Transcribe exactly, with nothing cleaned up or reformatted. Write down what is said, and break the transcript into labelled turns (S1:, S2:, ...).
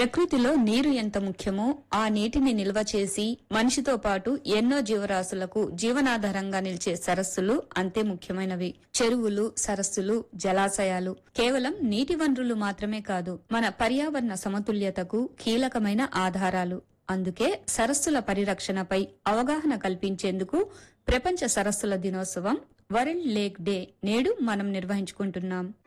S1: ప్రకృతిలో నీరు ఎంత ముఖ్యమో ఆ నీటిని నిల్వ చేసి మనిషితో పాటు ఎన్నో జీవరాశులకు జీవనాధారంగా నిలిచే సరస్సులు అంతే ముఖ్యమైనవి. చెరువులు, సరస్సులు, జలాశయాలు కేవలం నీటి వనరులు మాత్రమే కాదు, మన పర్యావరణ సమతుల్యతకు కీలకమైన ఆధారాలు. అందుకే సరస్సుల పరిరక్షణపై అవగాహన కల్పించేందుకు ప్రపంచ సరస్సుల దినోత్సవం వరల్డ్ లేక్ డే నేడు మనం నిర్వహించుకుంటున్నాం.